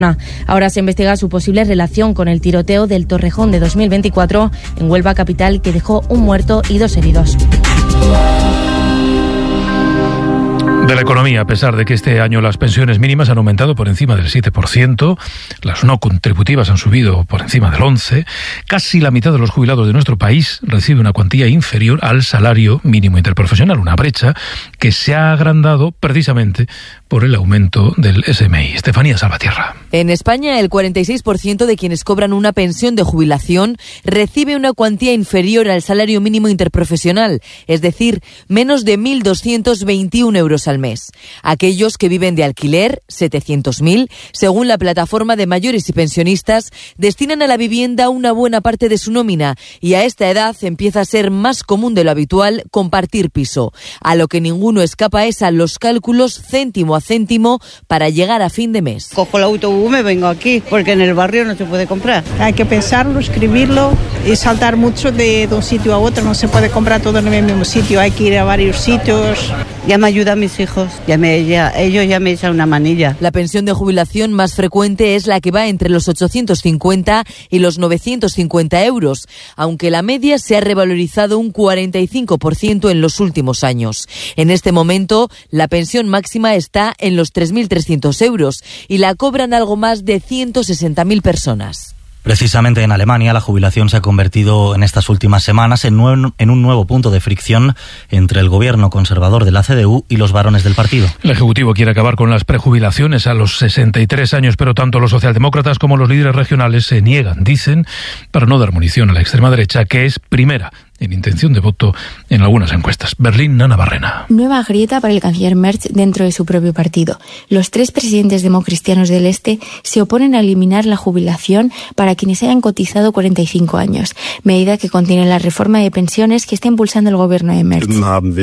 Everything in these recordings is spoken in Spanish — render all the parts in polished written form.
Ahora se investiga su posible relación con el tiroteo del Torrejón de 2024 en Huelva capital, que dejó un muerto y 2 heridos. De la economía, a pesar de que este año las pensiones mínimas han aumentado por encima del 7%, las no contributivas han subido por encima del 11%, casi la mitad de los jubilados de nuestro país recibe una cuantía inferior al salario mínimo interprofesional, una brecha que se ha agrandado precisamente por el aumento del SMI. Estefanía Salvatierra. En España, el 46% de quienes cobran una pensión de jubilación recibe una cuantía inferior al salario mínimo interprofesional, es decir, menos de 1.221 euros al mes. Aquellos que viven de alquiler, 700.000, según la plataforma de mayores y pensionistas, destinan a la vivienda una buena parte de su nómina, y a esta edad empieza a ser más común de lo habitual compartir piso. A lo que ninguno escapa es a los cálculos céntimo a céntimo para llegar a fin de mes. Cojo el autobús, me vengo aquí, porque en el barrio no se puede comprar. Hay que pensarlo, escribirlo y saltar mucho de un sitio a otro. No se puede comprar todo en el mismo sitio, hay que ir a varios sitios. Ya me ayudan mis hijos, ellos ya me echan una manilla. La pensión de jubilación más frecuente es la que va entre los 850 y los 950 euros, aunque la media se ha revalorizado un 45% en los últimos años. En este momento, la pensión máxima está en los 3.300 euros y la cobran algo más de 160.000 personas. Precisamente en Alemania, la jubilación se ha convertido en estas últimas semanas en un nuevo punto de fricción entre el gobierno conservador de la CDU y los varones del partido. El Ejecutivo quiere acabar con las prejubilaciones a los 63 años, pero tanto los socialdemócratas como los líderes regionales se niegan, dicen, para no dar munición a la extrema derecha, que es primera en intención de voto en algunas encuestas. Berlín, Nana Barrena. Nueva grieta para el canciller Merz dentro de su propio partido. Los 3 presidentes democristianos del Este se oponen a eliminar la jubilación para quienes hayan cotizado 45 años, medida que contiene la reforma de pensiones que está impulsando el gobierno de Merz.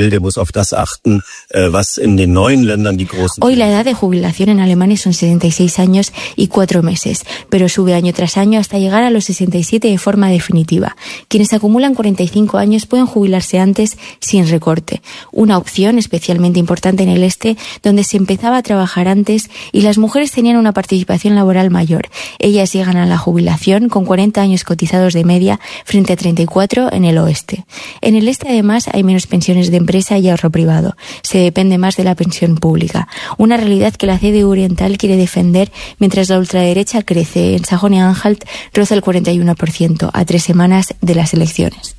Hoy la edad de jubilación en Alemania son 76 años y 4 meses, pero sube año tras año hasta llegar a los 67 de forma definitiva. Quienes acumulan 45 años pueden jubilarse antes sin recorte, una opción especialmente importante en el Este, donde se empezaba a trabajar antes y las mujeres tenían una participación laboral mayor. Ellas llegan a la jubilación con 40 años cotizados de media frente a 34 en el Oeste. En el Este, además, hay menos pensiones de empresa y ahorro privado. Se depende más de la pensión pública, una realidad que la CDU oriental quiere defender mientras la ultraderecha crece. En Sajonia-Anhalt roza el 41% a 3 semanas de las elecciones.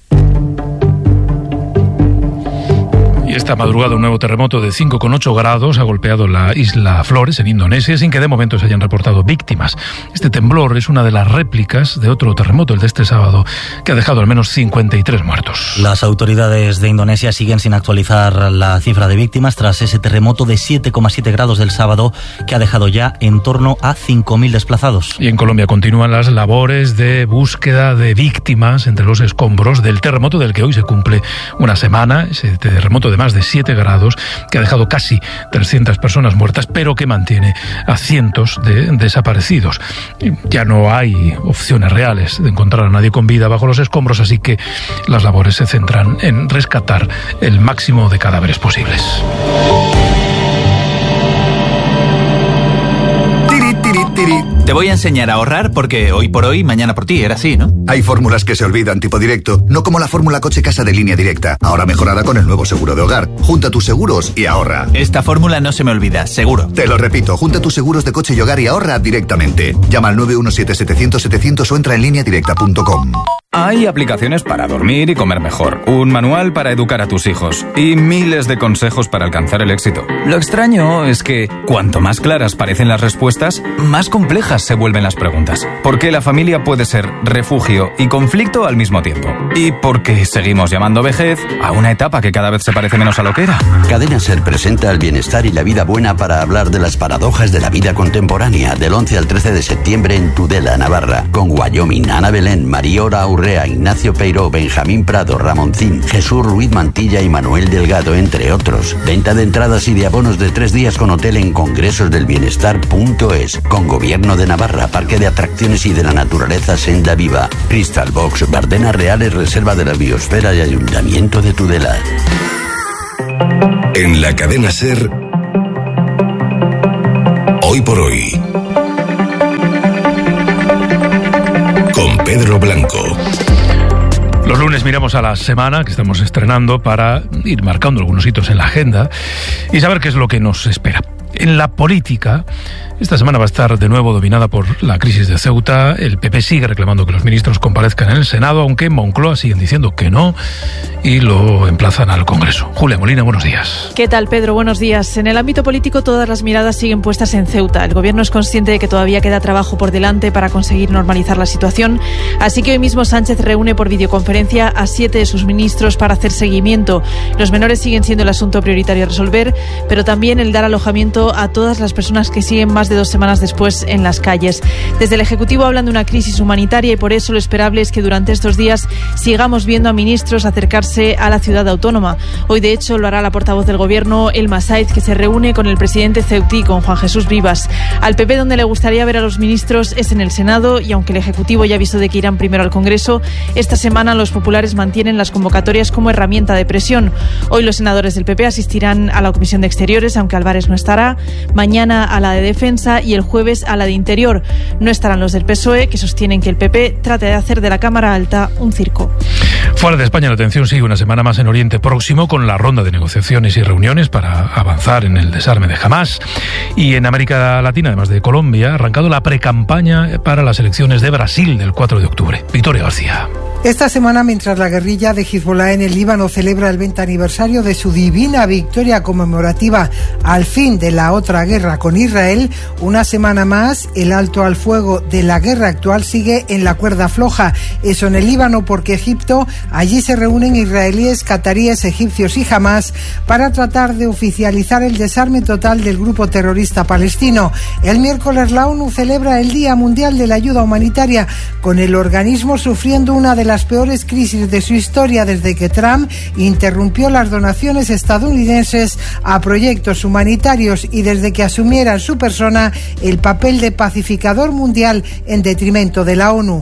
Y esta madrugada un nuevo terremoto de 5,8 grados ha golpeado la isla Flores, en Indonesia, sin que de momento se hayan reportado víctimas. Este temblor es una de las réplicas de otro terremoto, el de este sábado, que ha dejado al menos 53 muertos. Las autoridades de Indonesia siguen sin actualizar la cifra de víctimas tras ese terremoto de 7,7 grados del sábado, que ha dejado ya en torno a 5.000 desplazados. Y en Colombia continúan las labores de búsqueda de víctimas entre los escombros del terremoto del que hoy se cumple una semana, ese terremoto de más de 7 grados, que ha dejado casi 300 personas muertas, pero que mantiene a cientos de desaparecidos. Ya no hay opciones reales de encontrar a nadie con vida bajo los escombros, así que las labores se centran en rescatar el máximo de cadáveres posibles. Te voy a enseñar a ahorrar porque hoy por hoy, mañana por ti, era así, ¿no? Hay fórmulas que se olvidan, tipo directo, no como la fórmula coche-casa de Línea Directa, ahora mejorada con el nuevo seguro de hogar. Junta tus seguros y ahorra. Esta fórmula no se me olvida, seguro. Te lo repito, junta tus seguros de coche y hogar y ahorra directamente. Llama al 917-700-700 o entra en lineadirecta.com. Hay aplicaciones para dormir y comer mejor, un manual para educar a tus hijos y miles de consejos para alcanzar el éxito. Lo extraño es que cuanto más claras parecen las respuestas, más complejas se vuelven las preguntas. ¿Por qué la familia puede ser refugio y conflicto al mismo tiempo? ¿Y por qué seguimos llamando vejez a una etapa que cada vez se parece menos a lo que era? Cadena SER presenta el bienestar y la vida buena para hablar de las paradojas de la vida contemporánea, del 11 al 13 de septiembre en Tudela, Navarra, con Wyoming, Ana Belén, Mariora Urrea, Ignacio Peiró, Benjamín Prado, Ramoncín, Jesús Ruiz Mantilla y Manuel Delgado, entre otros. Venta de entradas y de abonos de 3 días con hotel en congresosdelbienestar.es, con Gobierno de Navarra, Parque de Atracciones y de la Naturaleza Senda Viva, Crystal Box, Bardenas Reales, Reserva de la Biosfera y Ayuntamiento de Tudela. En la cadena SER, hoy por hoy. Pedro Blanco. Los lunes miramos a la semana que estamos estrenando para ir marcando algunos hitos en la agenda y saber qué es lo que nos espera. En la política, esta semana va a estar de nuevo dominada por la crisis de Ceuta. El PP sigue reclamando que los ministros comparezcan en el Senado, aunque en Moncloa siguen diciendo que no y lo emplazan al Congreso. Julia Molina, buenos días. ¿Qué tal, Pedro? Buenos días. En el ámbito político todas las miradas siguen puestas en Ceuta. El Gobierno es consciente de que todavía queda trabajo por delante para conseguir normalizar la situación, así que hoy mismo Sánchez reúne por videoconferencia a 7 de sus ministros para hacer seguimiento. Los menores siguen siendo el asunto prioritario a resolver, pero también el dar alojamiento a todas las personas que siguen más de 2 semanas después en las calles. Desde el Ejecutivo hablan de una crisis humanitaria y por eso lo esperable es que durante estos días sigamos viendo a ministros acercarse a la ciudad autónoma. Hoy, de hecho, lo hará la portavoz del Gobierno, Elma Said, que se reúne con el presidente ceutí, con Juan Jesús Vivas. Al PP, donde le gustaría ver a los ministros, es en el Senado, y aunque el Ejecutivo ya avisó de que irán primero al Congreso, esta semana los populares mantienen las convocatorias como herramienta de presión. Hoy los senadores del PP asistirán a la Comisión de Exteriores, aunque Álvarez no estará, mañana a la de Defensa y el jueves a la de Interior. No estarán los del PSOE, que sostienen que el PP trata de hacer de la Cámara Alta un circo. Fuera de España, la atención sigue una semana más en Oriente Próximo con la ronda de negociaciones y reuniones para avanzar en el desarme de Hamás. Y en América Latina, además de Colombia, ha arrancado la precampaña para las elecciones de Brasil del 4 de octubre. Victoria García. Esta semana, mientras la guerrilla de Hezbollah en el Líbano celebra el 20 aniversario de su divina victoria conmemorativa al fin de la otra guerra con Israel, una semana más el alto al fuego de la guerra actual sigue en la cuerda floja. Eso en el Líbano porque Egipto, allí se reúnen israelíes, cataríes, egipcios y Hamás para tratar de oficializar el desarme total del grupo terrorista palestino. El miércoles la ONU celebra el Día Mundial de la Ayuda Humanitaria, con el organismo sufriendo una de las peores crisis de su historia desde que Trump interrumpió las donaciones estadounidenses a proyectos humanitarios y desde que asumiera en su persona el papel de pacificador mundial en detrimento de la ONU.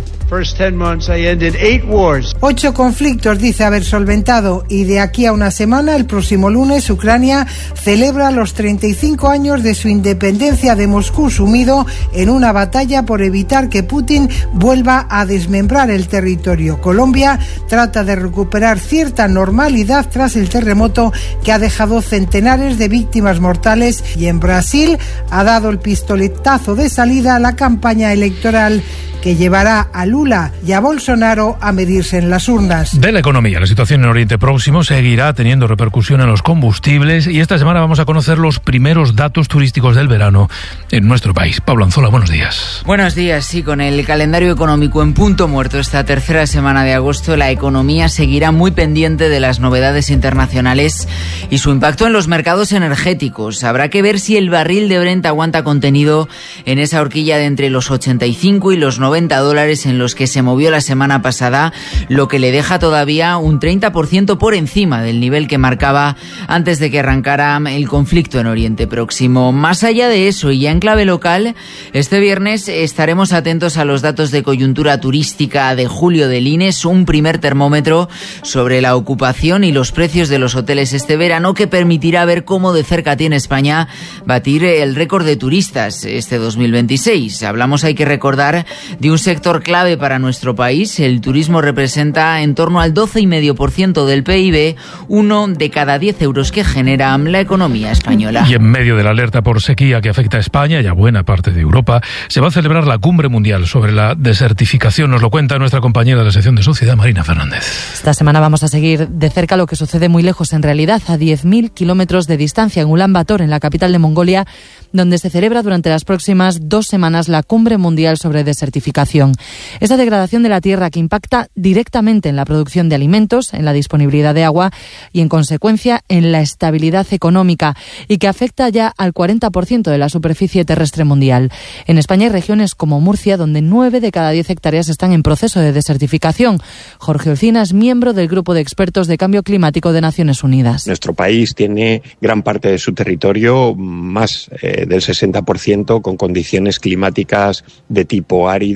8 conflictos dice haber solventado y de aquí a una semana, el próximo lunes, Ucrania celebra los 35 años de su independencia de Moscú, sumido en una batalla por evitar que Putin vuelva a desmembrar el territorio. Colombia trata de recuperar cierta normalidad tras el terremoto que ha dejado centenares de víctimas mortales, y en Brasil ha dado el pistoletazo de salida a la campaña electoral que llevará a Lula y a Bolsonaro a medirse en las urnas. De la economía, la situación en Oriente Próximo seguirá teniendo repercusión en los combustibles y esta semana vamos a conocer los primeros datos turísticos del verano en nuestro país. Pablo Anzola, buenos días. Buenos días, sí, con el calendario económico en punto muerto esta tercera semana de agosto, la economía seguirá muy pendiente de las novedades internacionales y su impacto en los mercados energéticos. Habrá que ver si el barril de Brent aguanta contenido en esa horquilla de entre los 85 y los $90 en los que se movió la semana pasada, lo que le deja todavía un 30% por encima del nivel que marcaba antes de que arrancara el conflicto en Oriente Próximo. Más allá de eso, y ya en clave local, este viernes estaremos atentos a los datos de coyuntura turística de julio del INES, un primer termómetro sobre la ocupación y los precios de los hoteles este verano que permitirá ver cómo de cerca tiene España batir el récord de turistas este 2026. Hablamos, hay que recordar, de un sector clave para nuestro país. El turismo representa en torno al 12,5% del PIB, 1 de cada 10 euros que genera la economía española. Y en medio de la alerta por sequía que afecta a España y a buena parte de Europa, se va a celebrar la Cumbre Mundial sobre la desertificación. Nos lo cuenta nuestra compañera de la sección de Sociedad, Marina Fernández. Esta semana vamos a seguir de cerca lo que sucede muy lejos, en realidad, a 10.000 kilómetros de distancia, en Ulan Bator, en la capital de Mongolia, donde se celebra durante las próximas 2 semanas la Cumbre Mundial sobre Desertificación. Esa degradación de la tierra que impacta directamente en la producción de alimentos, en la disponibilidad de agua y, en consecuencia, en la estabilidad económica, y que afecta ya al 40% de la superficie terrestre mundial. En España hay regiones como Murcia, donde 9 de cada 10 hectáreas están en proceso de desertificación. Jorge Olcina es miembro del Grupo de Expertos de Cambio Climático de Naciones Unidas. Nuestro país tiene gran parte de su territorio, más del 60%, con condiciones climáticas de tipo árido,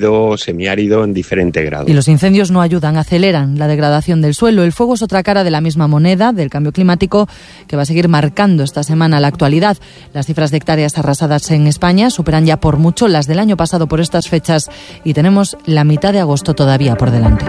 árido, semiárido en diferente grado. Y los incendios no ayudan, aceleran la degradación del suelo. El fuego es otra cara de la misma moneda del cambio climático que va a seguir marcando esta semana la actualidad. Las cifras de hectáreas arrasadas en España superan ya por mucho las del año pasado por estas fechas y tenemos la mitad de agosto todavía por delante.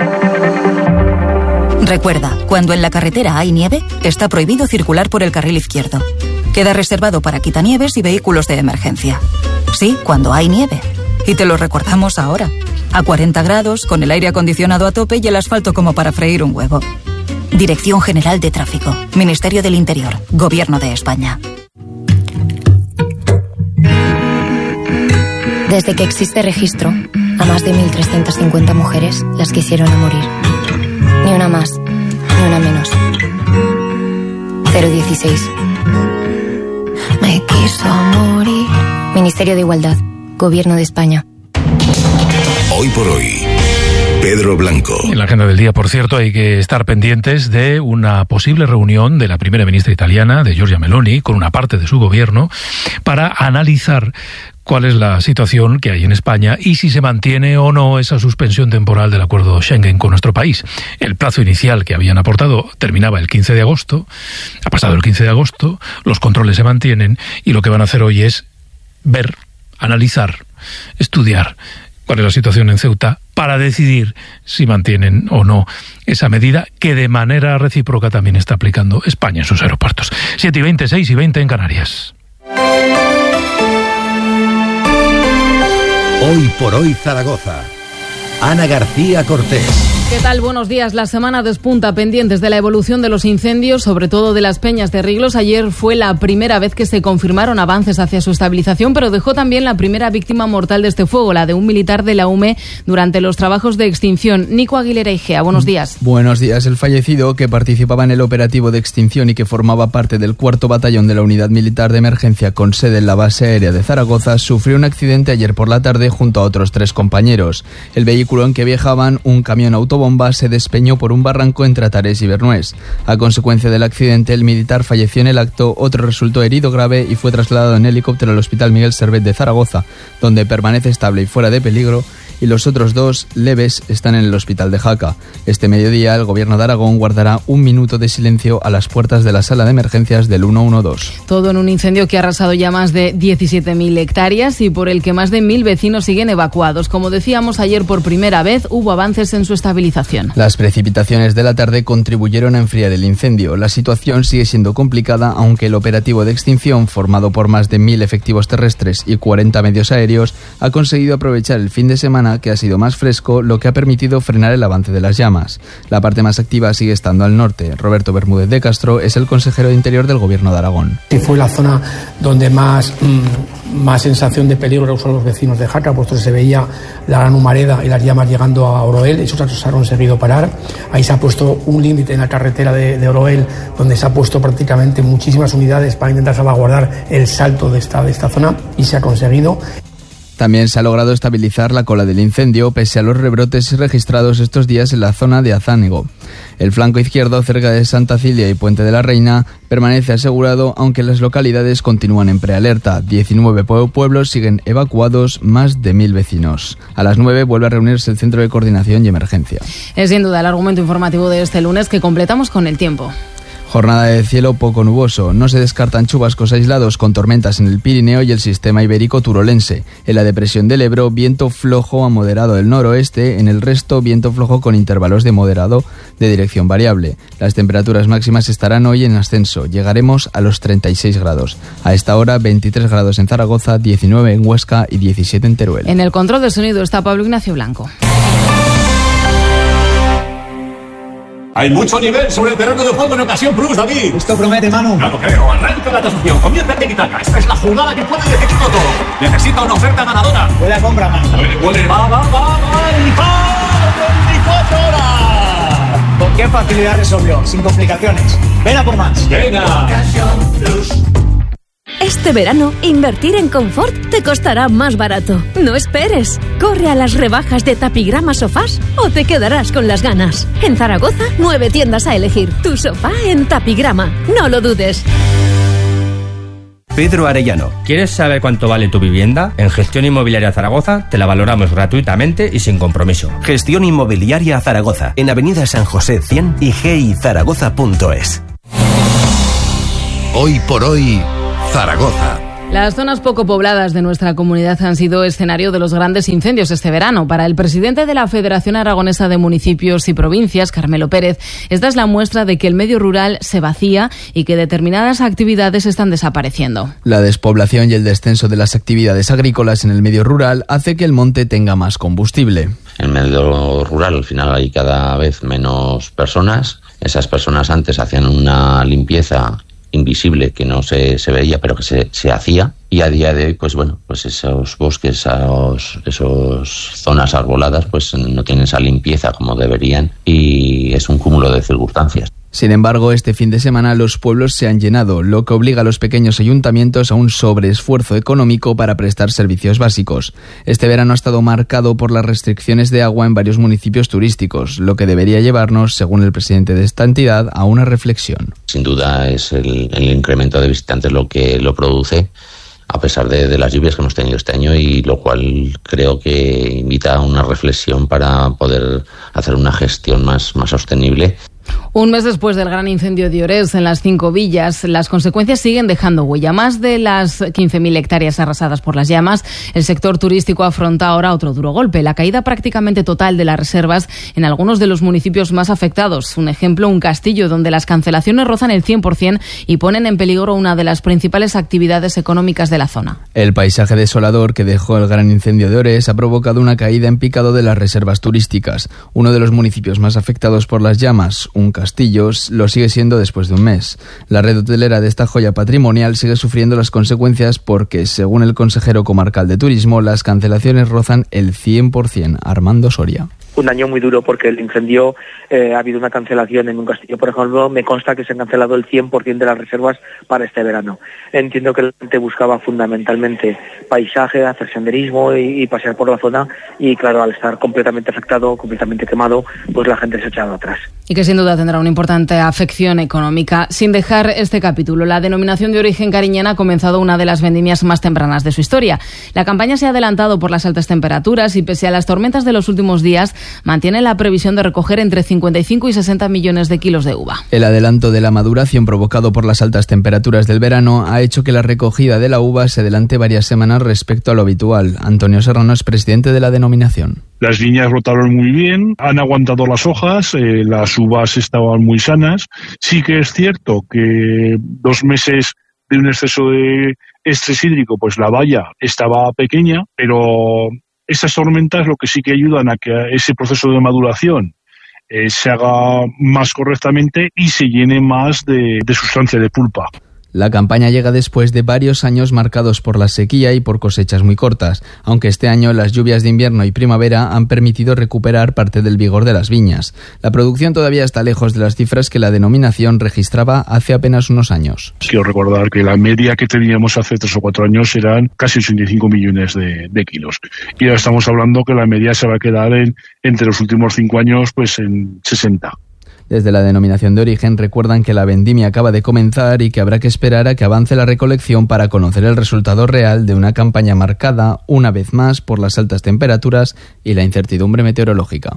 Recuerda, cuando en la carretera hay nieve, está prohibido circular por el carril izquierdo. Queda reservado para quitanieves y vehículos de emergencia. Sí, cuando hay nieve. Y te lo recordamos ahora. A 40 grados, con el aire acondicionado a tope y el asfalto como para freír un huevo. Dirección General de Tráfico. Ministerio del Interior. Gobierno de España. Desde que existe registro, a más de 1.350 mujeres las quisieron a morir. Ni una más, ni una menos. 016. Me quiso morir. Ministerio de Igualdad, Gobierno de España. Hoy por hoy, Pedro Blanco. En la agenda del día, por cierto, hay que estar pendientes de una posible reunión de la primera ministra italiana, de Giorgia Meloni, con una parte de su gobierno, para analizar cuál es la situación que hay en España y si se mantiene o no esa suspensión temporal del acuerdo Schengen con nuestro país. El plazo inicial que habían aportado terminaba el 15 de agosto, ha pasado el 15 de agosto, los controles se mantienen y lo que van a hacer hoy es ver, analizar, estudiar cuál es la situación en Ceuta para decidir si mantienen o no esa medida que de manera recíproca también está aplicando España en sus aeropuertos. 7:20, 6:20 en Canarias. Hoy por hoy Zaragoza. Ana García Cortés. ¿Qué tal? Buenos días. La semana despunta pendientes de la evolución de los incendios, sobre todo de las Peñas de Riglos. Ayer fue la primera vez que se confirmaron avances hacia su estabilización, pero dejó también la primera víctima mortal de este fuego, la de un militar de la UME durante los trabajos de extinción. Nico Aguilera Igea, buenos días. Buenos días. El fallecido, que participaba en el operativo de extinción y que formaba parte del 4º Batallón de la Unidad Militar de Emergencia con sede en la base aérea de Zaragoza, sufrió un accidente ayer por la tarde junto a otros 3 compañeros. El vehículo en que viajaban, un camión autobomba, se despeñó por un barranco entre Atares y Bernués. A consecuencia del accidente, el militar falleció en el acto, otro resultó herido grave y fue trasladado en helicóptero al Hospital Miguel Servet de Zaragoza, donde permanece estable y fuera de peligro, y los otros 2 leves están en el Hospital de Jaca. Este mediodía, el Gobierno de Aragón guardará un minuto de silencio a las puertas de la sala de emergencias del 112. Todo en un incendio que ha arrasado ya más de 17.000 hectáreas y por el que más de 1.000 vecinos siguen evacuados. Como decíamos, ayer por primera vez hubo avances en su estabilización. Las precipitaciones de la tarde contribuyeron a enfriar el incendio. La situación sigue siendo complicada, aunque el operativo de extinción, formado por más de 1.000 efectivos terrestres y 40 medios aéreos, ha conseguido aprovechar el fin de semana, que ha sido más fresco, lo que ha permitido frenar el avance de las llamas. La parte más activa sigue estando al norte. Roberto Bermúdez de Castro es el consejero de Interior del Gobierno de Aragón. Sí, fue la zona donde más sensación de peligro son los vecinos de Jaca, puesto que se veía la gran humareda y las llamas llegando a Oroel. Esos se han conseguido parar. Ahí se ha puesto un límite en la carretera de Oroel, donde se ha puesto prácticamente muchísimas unidades para intentar salvaguardar el salto de esta zona, y se ha conseguido. También se ha logrado estabilizar la cola del incendio, pese a los rebrotes registrados estos días en la zona de Azánigo. El flanco izquierdo, cerca de Santa Cilia y Puente de la Reina, permanece asegurado, aunque las localidades continúan en prealerta. 19 pueblos siguen evacuados, más de 1.000 vecinos. A las 9 vuelve a reunirse el Centro de Coordinación y Emergencia. Es sin duda el argumento informativo de este lunes, que completamos con el tiempo. Jornada de cielo poco nuboso. No se descartan chubascos aislados con tormentas en el Pirineo y el sistema ibérico turolense. En la depresión del Ebro, viento flojo a moderado del noroeste. En el resto, viento flojo con intervalos de moderado de dirección variable. Las temperaturas máximas estarán hoy en ascenso. Llegaremos a los 36 grados. A esta hora, 23 grados en Zaragoza, 19 en Huesca y 17 en Teruel. En el control del sonido está Pablo Ignacio Blanco. Hay mucho nivel sobre el terreno de juego en ocasión plus, David. Esto promete, Manu. Claro, creo. Arranca la tasación. Comienza el tiki-taka. Esta es la jugada que puede decidirlo todo. Necesita una oferta ganadora. Puede compra, Manu. Puede. Va. 24 horas. ¿Con qué facilidad resolvió? Sin complicaciones. Ven a por más. Venga. Este verano, invertir en confort te costará más barato. No esperes. Corre a las rebajas de Tapigrama Sofás o te quedarás con las ganas. En Zaragoza, 9 tiendas a elegir. Tu sofá en Tapigrama. No lo dudes. Pedro Arellano. ¿Quieres saber cuánto vale tu vivienda? En Gestión Inmobiliaria Zaragoza te la valoramos gratuitamente y sin compromiso. Gestión Inmobiliaria Zaragoza, en Avenida San José 100 y gizaragoza.es. Hoy por hoy, Zaragoza. Las zonas poco pobladas de nuestra comunidad han sido escenario de los grandes incendios este verano. Para el presidente de la Federación Aragonesa de Municipios y Provincias, Carmelo Pérez, esta es la muestra de que el medio rural se vacía y que determinadas actividades están desapareciendo. La despoblación y el descenso de las actividades agrícolas en el medio rural hace que el monte tenga más combustible. En el medio rural, al final, hay cada vez menos personas. Esas personas antes hacían una limpieza invisible que no se veía, pero que se hacía, y a día de hoy, pues esos bosques, esos zonas arboladas, pues no tienen esa limpieza como deberían, y es un cúmulo de circunstancias. Sin embargo, este fin de semana los pueblos se han llenado, lo que obliga a los pequeños ayuntamientos a un sobreesfuerzo económico para prestar servicios básicos. Este verano ha estado marcado por las restricciones de agua en varios municipios turísticos, lo que debería llevarnos, según el presidente de esta entidad, a una reflexión. Sin duda es el incremento de visitantes lo que lo produce, a pesar de las lluvias que hemos tenido este año, y lo cual creo que invita a una reflexión para poder hacer una gestión más sostenible. Un mes después del gran incendio de Orés en las 5 villas, las consecuencias siguen dejando huella. Más de las 15.000 hectáreas arrasadas por las llamas, el sector turístico afronta ahora otro duro golpe, la caída prácticamente total de las reservas en algunos de los municipios más afectados. Un ejemplo, un Castillo, donde las cancelaciones rozan el 100% y ponen en peligro una de las principales actividades económicas de la zona. El paisaje desolador que dejó el gran incendio de Orés ha provocado una caída en picado de las reservas turísticas. Uno de los municipios más afectados por las llamas, un Castillo, lo sigue siendo después de un mes. La red hotelera de esta joya patrimonial sigue sufriendo las consecuencias porque, según el consejero comarcal de Turismo, las cancelaciones rozan el 100%. Armando Soria. Un año muy duro porque el incendio, ha habido una cancelación en un Castillo, por ejemplo, me consta que se han cancelado el 100% de las reservas para este verano. Entiendo que la gente buscaba fundamentalmente paisaje, hacer senderismo y pasear por la zona, y claro, al estar completamente afectado, completamente quemado, pues la gente se ha echado atrás. Y que sin duda tendrá una importante afección económica. Sin dejar este capítulo, la denominación de origen cariñena ha comenzado una de las vendimias más tempranas de su historia. La campaña se ha adelantado por las altas temperaturas y, pese a las tormentas de los últimos días, mantiene la previsión de recoger entre 55 y 60 millones de kilos de uva. El adelanto de la maduración provocado por las altas temperaturas del verano ha hecho que la recogida de la uva se adelante varias semanas respecto a lo habitual. Antonio Serrano es presidente de la denominación. Las viñas brotaron muy bien, han aguantado las hojas, las uvas estaban muy sanas. Sí que es cierto que 2 meses de un exceso de estrés hídrico, pues la valla estaba pequeña, pero esas tormentas lo que sí que ayudan a que ese proceso de maduración se haga más correctamente y se llene más de sustancia, de pulpa. La campaña llega después de varios años marcados por la sequía y por cosechas muy cortas, aunque este año las lluvias de invierno y primavera han permitido recuperar parte del vigor de las viñas. La producción todavía está lejos de las cifras que la denominación registraba hace apenas unos años. Quiero recordar que la media que teníamos hace 3 o 4 años eran casi 85 millones de kilos. Y ahora estamos hablando que la media se va a quedar entre los últimos 5 años pues en 60. Desde la denominación de origen recuerdan que la vendimia acaba de comenzar y que habrá que esperar a que avance la recolección para conocer el resultado real de una campaña marcada, una vez más, por las altas temperaturas y la incertidumbre meteorológica.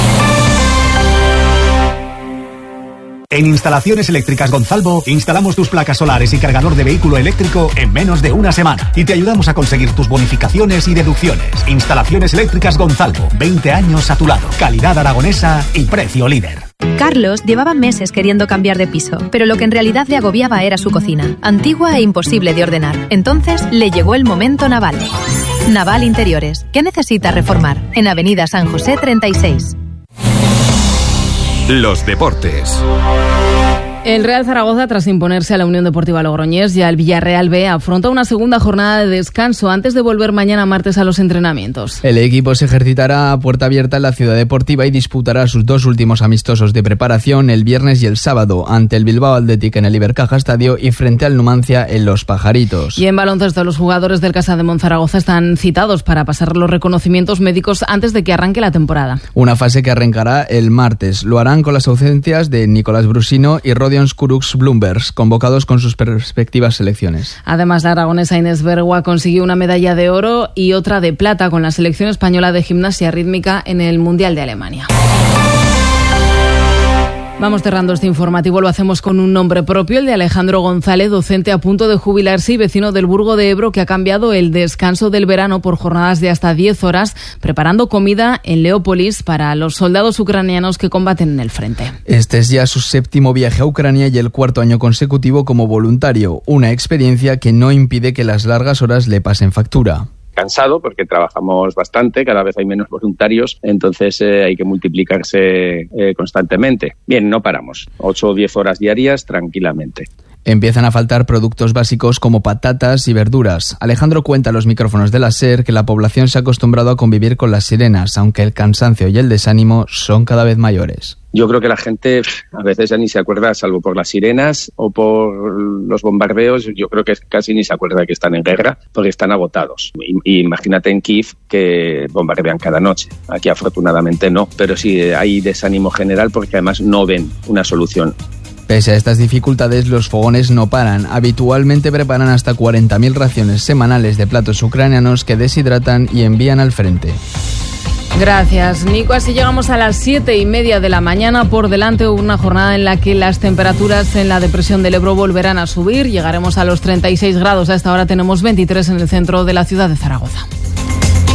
En Instalaciones Eléctricas Gonzalvo instalamos tus placas solares y cargador de vehículo eléctrico en menos de una semana y te ayudamos a conseguir tus bonificaciones y deducciones. Instalaciones Eléctricas Gonzalvo, 20 años a tu lado, calidad aragonesa y precio líder. Carlos llevaba meses queriendo cambiar de piso, pero lo que en realidad le agobiaba era su cocina, antigua e imposible de ordenar. Entonces le llegó el momento Naval. Naval Interiores, ¿qué necesita reformar? En Avenida San José 36. Los deportes. El Real Zaragoza, tras imponerse a la Unión Deportiva Logroñés y al Villarreal B, afronta una segunda jornada de descanso antes de volver mañana martes a los entrenamientos. El equipo se ejercitará a puerta abierta en la Ciudad Deportiva y disputará sus 2 últimos amistosos de preparación el viernes y el sábado, ante el Bilbao Athletic en el Ibercaja Estadio y frente al Numancia en Los Pajaritos. Y en baloncesto, los jugadores del Casa de Monzaragoza están citados para pasar los reconocimientos médicos antes de que arranque la temporada. Una fase que arrancará el martes. Lo harán con las ausencias de Nicolás Brusino y Rodio Radions Curucs Bloombergs, convocados con sus respectivas selecciones. Además, la aragonesa Inés Bergua consiguió una medalla de oro y otra de plata con la selección española de gimnasia rítmica en el Mundial de Alemania. Vamos cerrando este informativo, lo hacemos con un nombre propio, el de Alejandro González, docente a punto de jubilarse y vecino del Burgo de Ebro, que ha cambiado el descanso del verano por jornadas de hasta 10 horas, preparando comida en Leópolis para los soldados ucranianos que combaten en el frente. Este es ya su 7º viaje a Ucrania y el 4º año consecutivo como voluntario, una experiencia que no impide que las largas horas le pasen factura. Cansado porque trabajamos bastante, cada vez hay menos voluntarios, entonces hay que multiplicarse constantemente. Bien, no paramos, 8 o 10 horas diarias tranquilamente. Empiezan a faltar productos básicos como patatas y verduras. Alejandro cuenta a los micrófonos de la SER que la población se ha acostumbrado a convivir con las sirenas, aunque el cansancio y el desánimo son cada vez mayores. Yo creo que la gente a veces ya ni se acuerda, salvo por las sirenas o por los bombardeos, yo creo que casi ni se acuerda de que están en guerra porque están agotados. Y imagínate en Kiev que bombardean cada noche. Aquí afortunadamente no, pero sí hay desánimo general porque además no ven una solución. Pese a estas dificultades, los fogones no paran. Habitualmente preparan hasta 40.000 raciones semanales de platos ucranianos que deshidratan y envían al frente. Gracias, Nico. Así llegamos a las 7:30 de la mañana. Por delante una jornada en la que las temperaturas en la depresión del Ebro volverán a subir. Llegaremos a los 36 grados. A esta hora tenemos 23 en el centro de la ciudad de Zaragoza.